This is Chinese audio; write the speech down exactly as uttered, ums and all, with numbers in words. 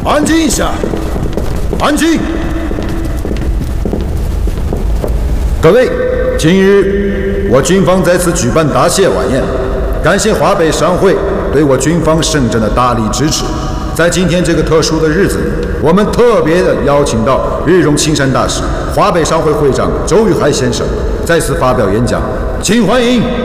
安静一下，安静！各位，今日我军方在此举办答谢晚宴，感谢华北商会对我军方盛政的大力支持。在今天这个特殊的日子里，我们特别的邀请到日荣青山大使、华北商会会长周玉海先生在此发表演讲，请欢迎